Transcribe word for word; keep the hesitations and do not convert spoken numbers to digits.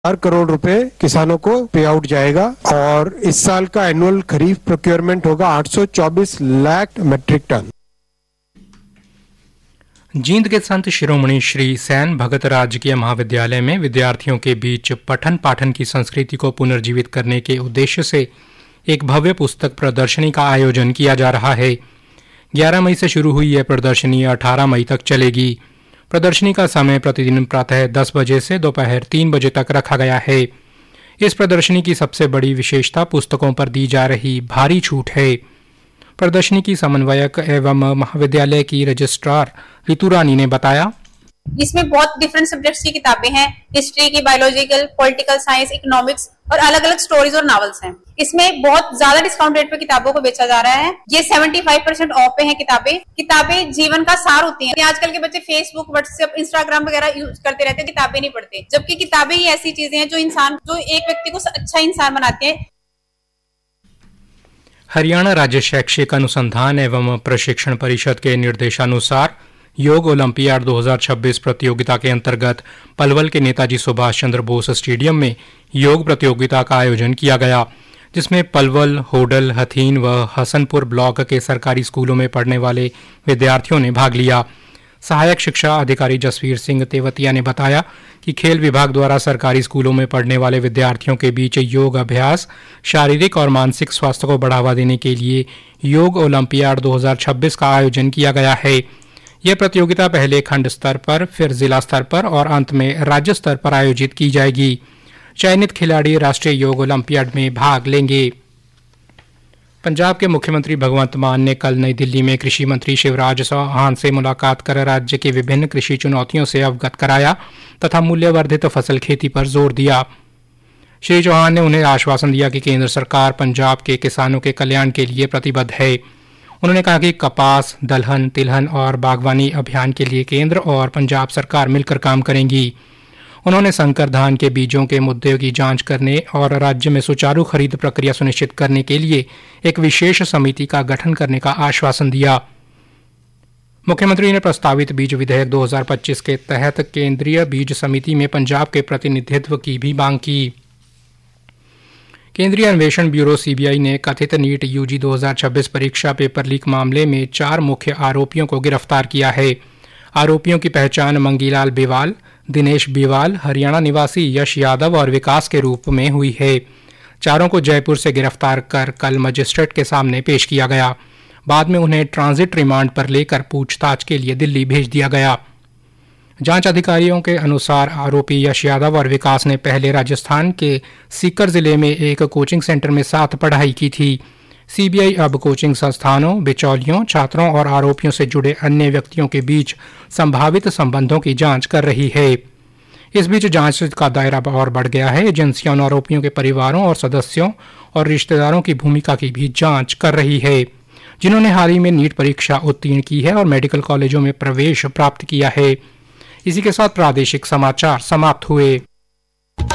चार करोड़ रुपए किसानों को पे आउट जाएगा और इस साल का एनुअल खरीफ प्रोक्योरमेंट होगा आठ सौ चौबीस लाख मीट्रिक टन। जींद के संत शिरोमणि श्री सैन भगत राजकीय महाविद्यालय में विद्यार्थियों के बीच पठन पाठन की संस्कृति को पुनर्जीवित करने के उद्देश्य से एक भव्य पुस्तक प्रदर्शनी का आयोजन किया जा रहा है। ग्यारह मई से शुरू हुई यह प्रदर्शनी अठारह मई तक चलेगी। प्रदर्शनी का समय प्रतिदिन प्रातः दस बजे से दोपहर तीन बजे तक रखा गया है। इस प्रदर्शनी की सबसे बड़ी विशेषता पुस्तकों पर दी जा रही भारी छूट है। प्रदर्शनी की समन्वयक एवं महाविद्यालय की रजिस्ट्रार रितु रानी ने बताया, इसमें बहुत डिफरेंट सब्जेक्ट्स की किताबें हैं, हिस्ट्री की, बायोलॉजिकल, पॉलिटिकल साइंस, इकोनॉमिक्स और अलग अलग स्टोरीज और नॉवेल्स हैं। इसमें बहुत ज्यादा डिस्काउंट रेट पे किताबों को बेचा जा रहा है। ये पचहत्तर परसेंट ऑफ पे है किताबें। किताबें जीवन का सार होती हैं। आजकल के बच्चे फेसबुक, व्हाट्सएप, इंस्टाग्राम वगैरह यूज करते रहते हैं, किताबें नहीं पढ़ते, जबकि किताबें ही ऐसी चीजें हैं जो इंसान जो एक व्यक्ति को अच्छा इंसान बनाते हैं। हरियाणा राज्य शैक्षिक अनुसंधान एवं प्रशिक्षण परिषद के निर्देशानुसार योग ओलंपियाड दो हज़ार छब्बीस प्रतियोगिता के अंतर्गत पलवल के नेताजी सुभाष चंद्र बोस स्टेडियम में योग प्रतियोगिता का आयोजन किया गया, जिसमें पलवल, होडल, हथीन व हसनपुर ब्लॉक के सरकारी स्कूलों में पढ़ने वाले विद्यार्थियों ने भाग लिया। सहायक शिक्षा अधिकारी जसवीर सिंह तेवतिया ने बताया कि खेल विभाग द्वारा सरकारी स्कूलों में पढ़ने वाले विद्यार्थियों के बीच योग अभ्यास, शारीरिक और मानसिक स्वास्थ्य को बढ़ावा देने के लिए योग ओलंपियाड दो हज़ार छब्बीस का आयोजन किया गया है। यह प्रतियोगिता पहले खंड स्तर पर, फिर जिला स्तर पर और अंत में राज्य स्तर पर आयोजित की जाएगी। चयनित खिलाड़ी राष्ट्रीय योग ओलंपियाड में भाग लेंगे। पंजाब के मुख्यमंत्री भगवंत मान ने कल नई दिल्ली में कृषि मंत्री शिवराज चौहान से मुलाकात कर राज्य की विभिन्न कृषि चुनौतियों से अवगत कराया तथा मूल्यवर्धित फसल खेती पर जोर दिया। श्री चौहान ने उन्हें आश्वासन दिया कि केंद्र सरकार पंजाब के किसानों के कल्याण के लिए प्रतिबद्ध है। उन्होंने कहा कि कपास, दलहन, तिलहन और बागवानी अभियान के लिए केंद्र और पंजाब सरकार मिलकर काम करेंगी। उन्होंने संकर धान के बीजों के मुद्दे की जांच करने और राज्य में सुचारू खरीद प्रक्रिया सुनिश्चित करने के लिए एक विशेष समिति का गठन करने का आश्वासन दिया। मुख्यमंत्री ने प्रस्तावित बीज विधेयक दो हज़ार पच्चीस के तहत केंद्रीय बीज समिति में पंजाब के प्रतिनिधित्व की भी मांग की। केंद्रीय अन्वेषण ब्यूरो सीबीआई ने कथित नीट यूजी दो हज़ार छब्बीस परीक्षा पेपर लीक मामले में चार मुख्य आरोपियों को गिरफ्तार किया है। आरोपियों की पहचान मंगीलाल बेवाल, दिनेश बेवाल, हरियाणा निवासी यश यादव और विकास के रूप में हुई है। चारों को जयपुर से गिरफ्तार कर कल मजिस्ट्रेट के सामने पेश किया गया। बाद में उन्हें ट्रांजिट रिमांड पर लेकर पूछताछ के लिए दिल्ली भेज दिया गया। जांच अधिकारियों के अनुसार आरोपी यश यादव और विकास ने पहले राजस्थान के सीकर जिले में एक कोचिंग सेंटर में साथ पढ़ाई की थी। सीबीआई अब कोचिंग संस्थानों, बिचौलियों, छात्रों और आरोपियों से जुड़े अन्य व्यक्तियों के बीच संभावित संबंधों की जांच कर रही है। इस बीच जांच का दायरा और बढ़ गया है। एजेंसियां उन आरोपियों के परिवारों और सदस्यों और रिश्तेदारों की भूमिका की भी जांच कर रही है, जिन्होंने हाल ही में नीट परीक्षा उत्तीर्ण की है और मेडिकल कॉलेजों में प्रवेश प्राप्त किया है। इसी के साथ प्रादेशिक समाचार समाप्त हुए।